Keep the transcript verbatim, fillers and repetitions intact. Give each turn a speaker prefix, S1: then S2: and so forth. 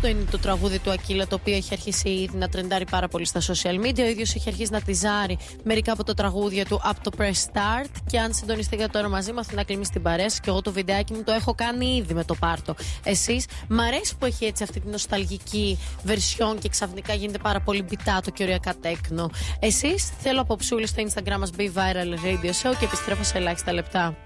S1: Αυτό είναι το τραγούδι του Ακύλα, το οποίο έχει αρχίσει ήδη να τρεντάρει πάρα πολύ στα social media. Ο ίδιος έχει αρχίσει να τιζάρει μερικά από τα τραγούδια του από το Press Start. Και αν συντονιστείτε τώρα μαζί μου, αυτή να κλείσει την παρέα σας. Και εγώ το βιντεάκι μου το έχω κάνει ήδη με το πάρτο. Εσείς, μ' αρέσει που έχει έτσι αυτή την νοσταλγική version και ξαφνικά γίνεται πάρα πολύ μπιτάτο και ωριακά τέκνο. Εσείς, θέλω απόψούλες στο Instagram μας Be Viral Radio Show και επιστρέφω σε ελάχιστα λεπτά.